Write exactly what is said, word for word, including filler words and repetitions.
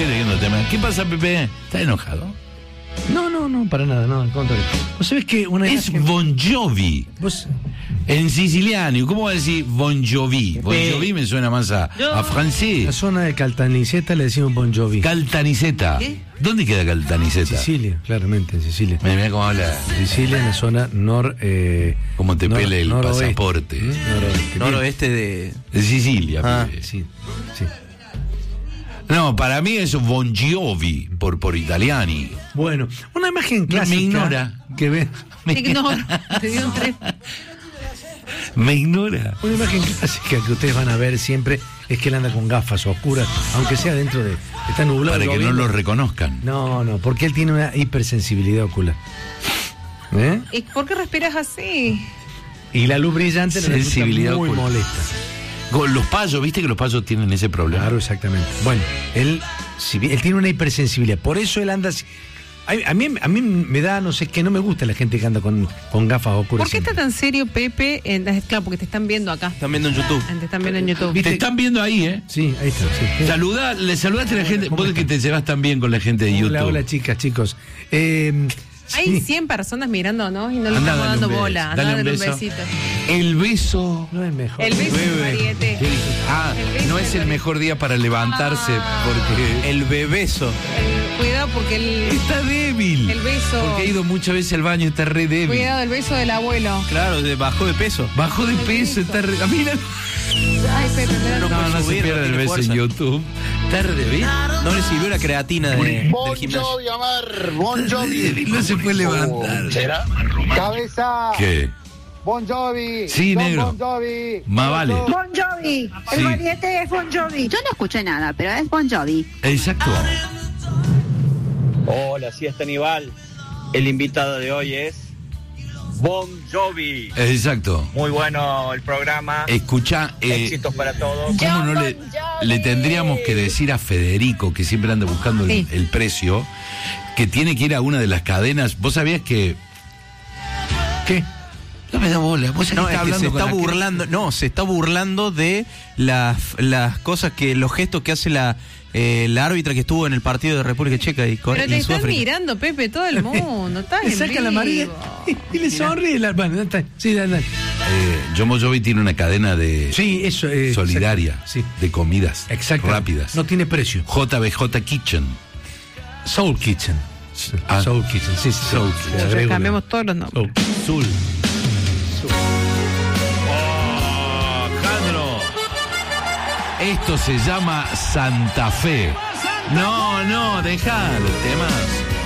mujer eligiendo tema. ¿Qué pasa, Pepe? ¿Estás enojado? No, no, no, para nada, no, al contrario. ¿Vos sabés que una Es imagen- Bon Jovi. Vos- En siciliano, ¿cómo va a decir Bon Jovi? Bon Pepe. Jovi me suena más a, a La francés. zona de Caltanissetta le decimos Bon Jovi. Caltanissetta. ¿Qué? ¿Dónde queda Caltanissetta? Sicilia, claramente, en Sicilia. Mira, mira cómo habla. Sicilia en la zona nor... Eh, Cómo te nor- pele el noroeste. pasaporte. ¿Mm? Noroeste. Noroeste de. De Sicilia. Ah, Pepe. Sí, sí. No, para mí es Bon Jovi, por, por italiani. Bueno, una imagen clásica. Me ignora. Que ve, Me, Te ignoro. Te dio un tres. me ignora. una imagen clásica que ustedes van a ver siempre es que él anda con gafas oscuras, aunque sea dentro de. Está nublado. Para que no lloviendo. lo reconozcan. No, no, porque él tiene una hipersensibilidad ocular. ¿Eh? ¿Y por qué respiras así? Y la luz brillante le resulta Sensibilidad muy ocular. molesta. Con los payos, ¿viste que los payos tienen ese problema? Claro, exactamente. Bueno, él, si bien- él tiene una hipersensibilidad, por eso él anda así. A, a mí, a mí me da, no sé, que no me gusta la gente que anda con, con gafas oscuras. ¿Por qué está siempre. tan serio, Pepe? En- claro, porque te están viendo acá. Están viendo en YouTube. Te están viendo en YouTube. Te están viendo ahí, ¿eh? Sí, ahí está. Sí. Saludá, le saludaste a la gente. ¿Cómo Vos que te llevas tan bien con la gente de YouTube. Hola, hola, chicas, chicos. Eh, Hay sí. cien personas mirando, ¿no? Y no le Andá, estamos dale dando un beso. bola. Andá, Dale un dale un beso. besito. El beso. No es mejor. El beso de Mariette. ¿Qué dijiste? Ah, El beso no de es el Mariette. mejor día para levantarse Ah. porque El bebeso. El- cuidado porque el, está débil. el beso. Porque ha ido muchas veces al baño, está re débil. Cuidado, el beso del abuelo. Claro, de- bajó de peso. Bajó de peso, está re... Ah, mira. Ay, Pepe, me da- No No, puede no se subir, pierda no el tiene beso en fuerza. YouTube. Está re débil. No le sirvió la creatina de- del Bon gimnasio. Jovi, Amar, Bon Jovi. No se puede levantar. ¿Será? Cabeza, ¿Qué? Bon Jovi. Sí, Don negro. Bon Jovi. Más vale. Bon Jovi, el Sí. variete es Bon Jovi. Yo no escuché nada, pero es Bon Jovi. Exacto. Hola, sí es Aníbal. El invitado de hoy es Bon Jovi. Exacto. Muy bueno el programa. Escucha, eh, Éxitos para todos. ¿cómo no le, le tendríamos que decir a Federico, que siempre anda buscando el, Sí. el precio, que tiene que ir a una de las cadenas? ¿Vos sabías que...? ¿Qué? No me da bola. ¿Vos No, estás es que hablando se con está la- burlando, no, se está burlando de las, las cosas que, los gestos que hace la, eh, la árbitra que estuvo en el partido de República Checa y, Core- Pero te y están Sudáfrica. mirando, Pepe, todo el mundo. Estás Le en saca la vivo. María y, y le sonríe. La, bueno, ya está. Sí, dale, dale. Eh, John Bon Jovi tiene una cadena de Sí, eso es. solidaria, Sí. de comidas Exacto. rápidas. No tiene precio. J B J Kitchen. Soul Kitchen. Ah. Soul Kitchen, sí, sí. Soul Le Kitchen. agrego Ya la- cambiamos todos los nombres. Soul. Sul. Oh, Jandro. Esto se llama Santa Fe. No, no, dejalo, temas.